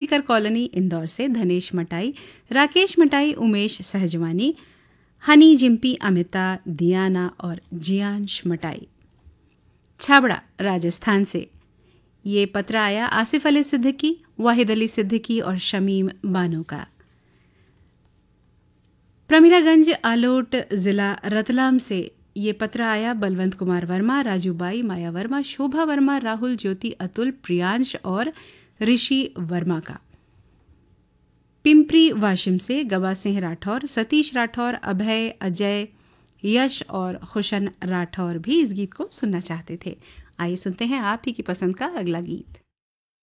Sikar colony Indore से धनेश मटाई, राकेश मटाई, Umesh Sahajwani, Honey gympie, Amita, दियाना और जियांश मटाई। छाबड़ा राजस्थान से ये पत्र आया आसिफ अली सिद्दीकी, वाहिद अली सिद्दीकी और शमीम बानो का। प्रमिलागंज आलोट जिला रतलाम से ये पत्र आया बलवंत कुमार वर्मा, राजूबाई, माया वर्मा, शोभा वर्मा, राहुल, ज्योति, अतुल, प्रियांश और ऋषि वर्मा का। पिंपरी वाशिम से गवा सिंह राठौर, सतीश राठौर, अभय, अजय, यश और खुशन राठौर भी इस गीत को सुनना चाहते थे। आइए सुनते हैं आप ही की पसंद का अगला गीत।